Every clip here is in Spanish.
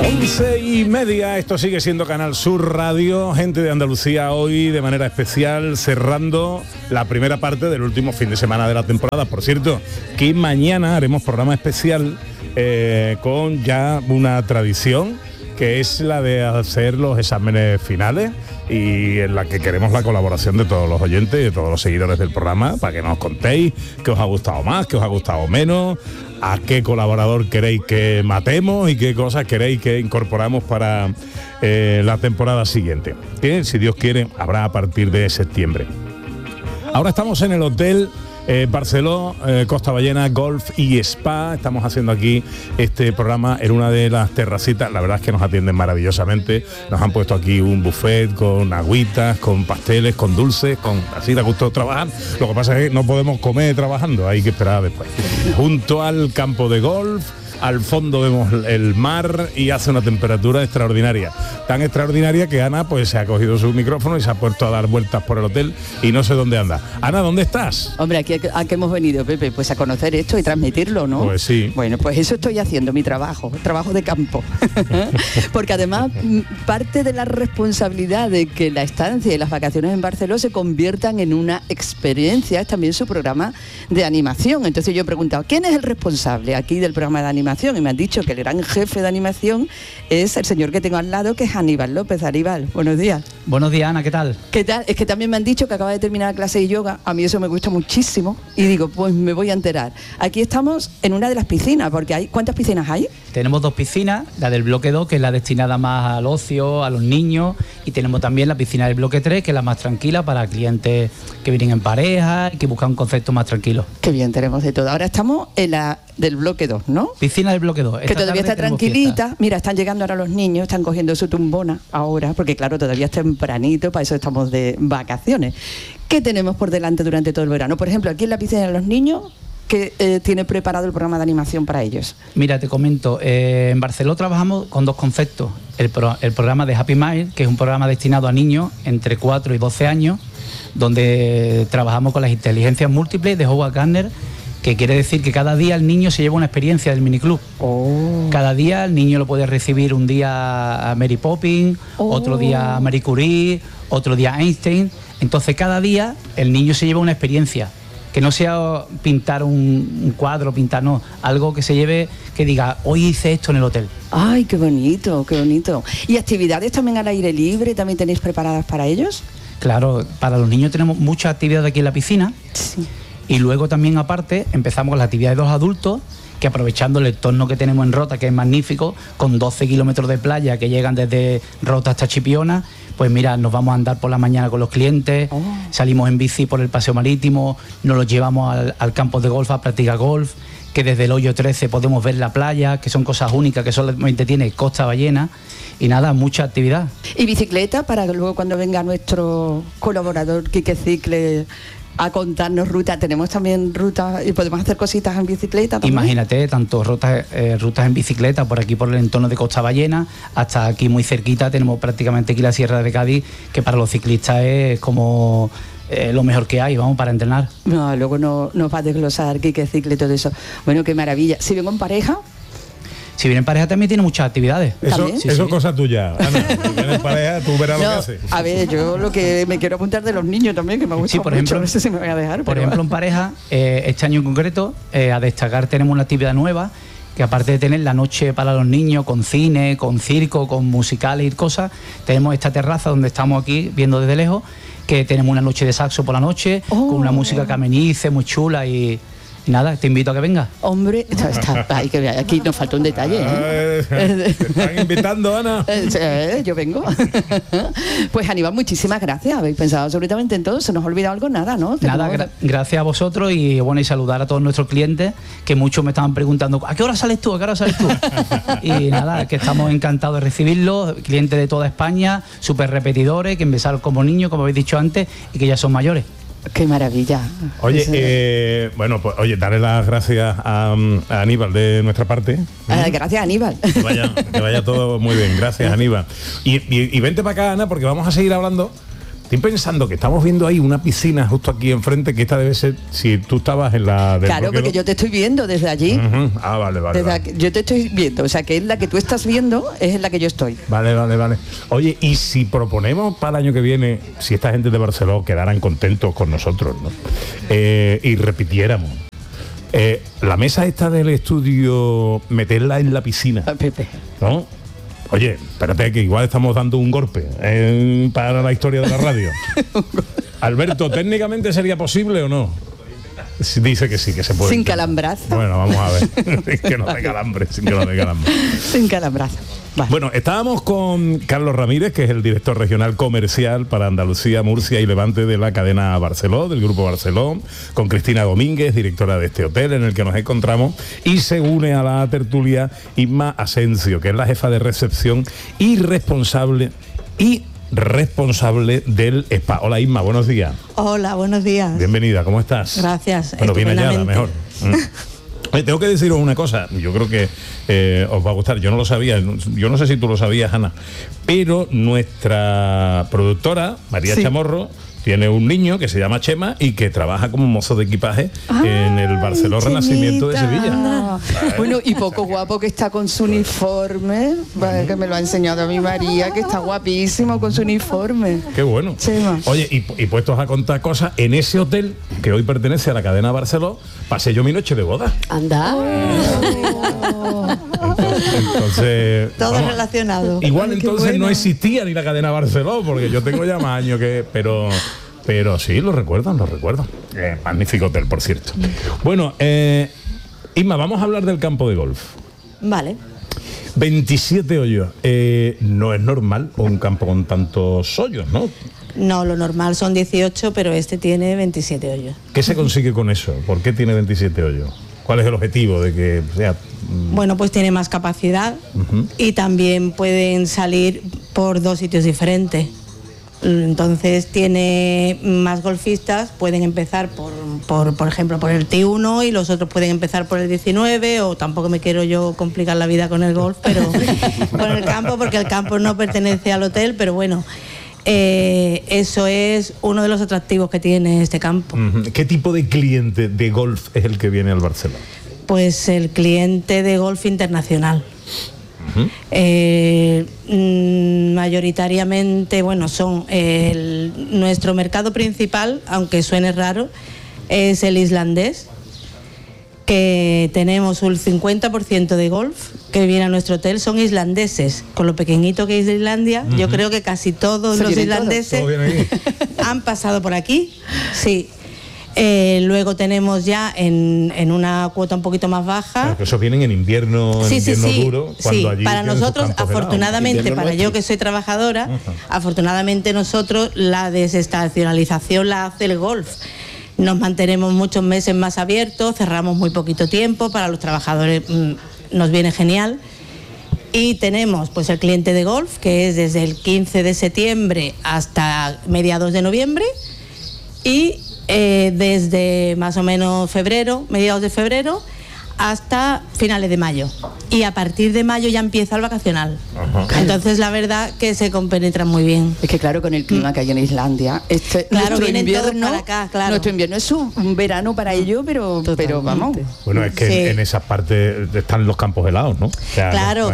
11:30, esto sigue siendo Canal Sur Radio, gente de Andalucía hoy de manera especial cerrando la primera parte del último fin de semana de la temporada. Por cierto, que mañana haremos programa especial con ya una tradición que es la de hacer los exámenes finales y en la que queremos la colaboración de todos los oyentes y de todos los seguidores del programa para que nos contéis qué os ha gustado más, qué os ha gustado menos, a qué colaborador queréis que matemos y qué cosas queréis que incorporamos para la temporada siguiente, que si Dios quiere habrá a partir de septiembre. Ahora estamos en el hotel Barceló, Costa Ballena Golf y Spa. Estamos haciendo aquí este programa en una de las terracitas. La verdad es que nos atienden maravillosamente. Nos han puesto aquí un buffet con agüitas, con pasteles, con dulces, con así da gusto trabajar. Lo que pasa es que no podemos comer trabajando, hay que esperar después. Junto al campo de golf, al fondo vemos el mar y hace una temperatura extraordinaria. Tan extraordinaria que Ana pues se ha cogido su micrófono y se ha puesto a dar vueltas por el hotel y no sé dónde anda. Ana, ¿dónde estás? Hombre, ¿a qué hemos venido, Pepe? Pues a conocer esto y transmitirlo, ¿no? Pues sí. Bueno, pues eso estoy haciendo, mi trabajo de campo. Porque además parte de la responsabilidad de que la estancia y las vacaciones en Barcelona se conviertan en una experiencia es también su programa de animación. Entonces yo he preguntado, ¿quién es el responsable aquí del programa de animación? Y me han dicho que el gran jefe de animación es el señor que tengo al lado, que es Aníbal López. Aníbal, buenos días. Buenos días, Ana, ¿qué tal? ¿Qué tal? Es que también me han dicho que acaba de terminar la clase de yoga. A mí eso me gusta muchísimo y digo, pues me voy a enterar. Aquí estamos en una de las piscinas, porque hay... ¿Cuántas piscinas hay? Tenemos 2 piscinas, la del bloque 2, que es la destinada más al ocio, a los niños, y tenemos también la piscina del bloque 3, que es la más tranquila para clientes que vienen en pareja y que buscan un concepto más tranquilo. Qué bien, tenemos de todo. Ahora estamos en la del bloque 2, ¿no? Piscina del bloque 2. Que todavía está tranquilita. Fiesta. Mira, están llegando ahora los niños, están cogiendo su tumbona ahora, porque claro, todavía es tempranito, para eso estamos de vacaciones. ¿Qué tenemos por delante durante todo el verano? Por ejemplo, aquí en la piscina de los niños, ¿qué tiene preparado el programa de animación para ellos? Mira, te comento, en Barcelona trabajamos con 2 conceptos. El programa de Happy Mind, que es un programa destinado a niños entre 4 y 12 años, donde trabajamos con las inteligencias múltiples de Howard Gardner, que quiere decir que cada día el niño se lleva una experiencia del miniclub. Oh. Cada día el niño lo puede recibir un día a Mary Poppins, otro día a Marie Curie, otro día a Einstein. Entonces cada día el niño se lleva una experiencia. Que no sea pintar un cuadro, no, algo que se lleve, que diga, hoy hice esto en el hotel. Ay, qué bonito, qué bonito. ¿Y actividades también al aire libre también tenéis preparadas para ellos? Claro, para los niños tenemos muchas actividades aquí en la piscina. Sí. Y luego también aparte empezamos con las actividades de los adultos, que aprovechando el entorno que tenemos en Rota, que es magnífico, con 12 kilómetros de playa que llegan desde Rota hasta Chipiona, pues mira, nos vamos a andar por la mañana con los clientes, salimos en bici por el paseo marítimo, nos los llevamos al campo de golf a practicar golf, que desde el hoyo 13 podemos ver la playa, que son cosas únicas que solamente tiene Costa Ballena, y nada, mucha actividad. ¿Y bicicleta para que luego cuando venga nuestro colaborador Quique Cicle a contarnos rutas? Tenemos también rutas y podemos hacer cositas en bicicleta también. Imagínate, tanto rutas en bicicleta por aquí por el entorno de Costa Ballena, hasta aquí muy cerquita tenemos prácticamente aquí la Sierra de Cádiz, que para los ciclistas es como lo mejor que hay, vamos, para entrenar. No, luego nos va a desglosar Quique Cicle todo eso. Bueno, qué maravilla. Si vengo en pareja... Si viene en pareja también tiene muchas actividades. Eso es cosa tuya, Ana. Si vienes en pareja, tú verás lo que haces. A ver, yo lo que me quiero apuntar de los niños también, que me gusta por ejemplo, mucho. No sé si me voy a dejar. Por ejemplo, en pareja, este año en concreto, a destacar tenemos una actividad nueva, que aparte de tener la noche para los niños, con cine, con circo, con musicales y cosas, tenemos esta terraza donde estamos aquí viendo desde lejos, que tenemos una noche de saxo por la noche, con una música que amenice, muy chula y nada, te invito a que vengas. Hombre, aquí nos falta un detalle, ¿eh? ¿Te están invitando, Ana? Yo vengo. Pues Aníbal, muchísimas gracias. Habéis pensado absolutamente en todo. ¿Se nos ha olvidado algo? Nada, ¿no? Nada, gracias a vosotros y bueno, y saludar a todos nuestros clientes, que muchos me estaban preguntando, ¿a qué hora sales tú? ¿A qué hora sales tú? Y nada, que estamos encantados de recibirlos, clientes de toda España, súper repetidores, que empezaron como niños, como habéis dicho antes, y que ya son mayores. Qué maravilla. Oye, bueno, pues darle las gracias a Aníbal de nuestra parte. Gracias, Aníbal. Que vaya todo muy bien, gracias, Aníbal. Y vente para acá, Ana, porque vamos a seguir hablando Estoy pensando que estamos viendo ahí una piscina justo aquí enfrente, que esta debe ser, si tú estabas en la... Claro, porque yo te estoy viendo desde allí. Ah, vale. Yo te estoy viendo, o sea, que es la que tú estás viendo, es en la que yo estoy. Vale. Oye, y si proponemos para el año que viene, si esta gente de Barcelona quedaran contentos con nosotros, ¿no? Y repitiéramos, la mesa esta del estudio, meterla en la piscina, Pepe, ¿no? Oye, espérate que igual estamos dando un golpe para la historia de la radio. Alberto, ¿técnicamente sería posible o no? Dice que sí, que se puede. Sin calambrazo. Bueno, vamos a ver. Que no te calambre, sin que no te calambre. Sin calambrazo. Vale. Bueno, estábamos con Carlos Ramírez, que es el director regional comercial para Andalucía, Murcia y Levante de la cadena Barceló, del Grupo Barceló, con Cristina Domínguez, directora de este hotel en el que nos encontramos, y se une a la tertulia Inma Asensio, que es la jefa de recepción y responsable del spa. Hola Inma, buenos días. Hola, buenos días. Bien, ¿cómo estás? Gracias. Bueno, bien hallada, mejor. Oye, tengo que deciros una cosa, yo creo que os va a gustar, yo no lo sabía, yo no sé si tú lo sabías, Ana, pero nuestra productora, María Chamorro, tiene un niño que se llama Chema y que trabaja como mozo de equipaje en el Barceló Renacimiento de Sevilla. Bueno, y poco guapo que está con su uniforme, que me lo ha enseñado a mi María, que está guapísimo con su uniforme. Qué bueno. Chema. Oye, y puestos a contar cosas, en ese hotel, que hoy pertenece a la cadena Barceló, pasé yo mi noche de boda. Anda. Entonces todo vamos, relacionado. Igual entonces bueno. no existía ni la cadena Barceló, porque yo tengo ya más años que... Pero sí, lo recuerdo. Magnífico hotel, por cierto. Bueno, Inma, vamos a hablar del campo de golf. Vale. 27 hoyos. No es normal un campo con tantos hoyos, ¿no? No, lo normal son 18, pero este tiene 27 hoyos. ¿Qué se consigue con eso? ¿Por qué tiene 27 hoyos? ¿Cuál es el objetivo de que sea...? Bueno, pues tiene más capacidad y también pueden salir por 2 sitios diferentes. Entonces tiene más golfistas, pueden empezar por ejemplo, por el T1 y los otros pueden empezar por el 19, o tampoco me quiero yo complicar la vida con el golf, pero con el campo, porque el campo no pertenece al hotel, pero bueno, eso es uno de los atractivos que tiene este campo. ¿Qué tipo de cliente de golf es el que viene al Barcelona? Pues el cliente de golf internacional. Mayoritariamente, bueno, son nuestro mercado principal, aunque suene raro, es el islandés, que tenemos un 50% de golf que viene a nuestro hotel son islandeses. Con lo pequeñito que es Islandia, yo creo que casi todos los islandeses han pasado por aquí. Sí. Luego tenemos ya en una cuota un poquito más baja. Claro, que esos vienen en invierno, duro. Cuando allí para nosotros, afortunadamente, para yo que soy trabajadora, afortunadamente nosotros la desestacionalización la hace el golf. Nos mantenemos muchos meses más abiertos, cerramos muy poquito tiempo, para los trabajadores nos viene genial. Y tenemos pues el cliente de golf, que es desde el 15 de septiembre hasta mediados de noviembre, y desde más o menos mediados de febrero, hasta finales de mayo. Y a partir de mayo ya empieza el vacacional. Entonces la verdad que se compenetran muy bien. Es que claro, con el clima que hay en Islandia, claro, vienen todos para acá, claro. Nuestro invierno es un verano para ellos, pero vamos. Bueno, es que en esas partes están los campos helados, ¿no? O sea, claro,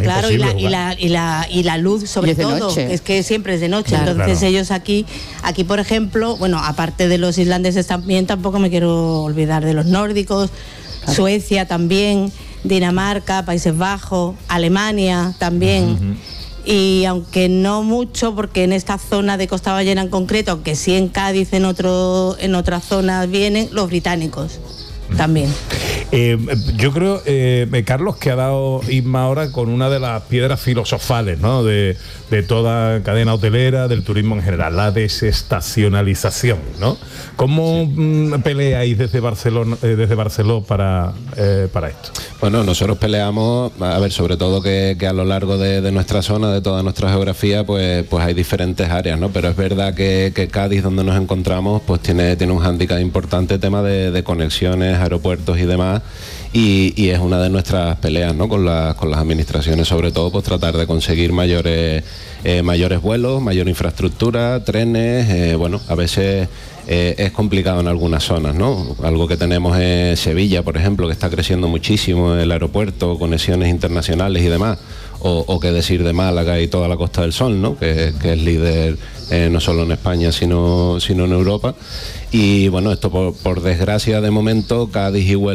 y la luz sobre todo, es que siempre es de noche. Claro. Entonces ellos aquí por ejemplo, bueno, aparte de los islandeses también, tampoco me quiero olvidar de los nórdicos. Suecia también, Dinamarca, Países Bajos, Alemania también. Y aunque no mucho, porque en esta zona de Costa Ballena en concreto, aunque sí en Cádiz, en otras zonas vienen los británicos también. Yo creo, Carlos, que ha dado Inma ahora con una de las piedras filosofales, ¿no? de toda cadena hotelera, del turismo en general, la desestacionalización, ¿no? ¿Cómo peleáis desde Barcelona para esto? Bueno, nosotros peleamos, a ver, sobre todo que a lo largo de nuestra zona, de toda nuestra geografía, pues hay diferentes áreas, ¿no? Pero es verdad que Cádiz, donde nos encontramos, pues tiene un hándicap importante, tema de conexiones, aeropuertos y demás, demás. Y es una de nuestras peleas, ¿no? con las administraciones, sobre todo, pues tratar de conseguir mayores vuelos, mayor infraestructura, trenes. Bueno, a veces es complicado en algunas zonas, ¿no? Algo que tenemos es Sevilla, por ejemplo, que está creciendo muchísimo, el aeropuerto, conexiones internacionales y demás. O qué decir de Málaga y toda la Costa del Sol, ¿no? que es líder no solo en España, sino en Europa. Y bueno, esto por desgracia, de momento, Cádiz y Huelva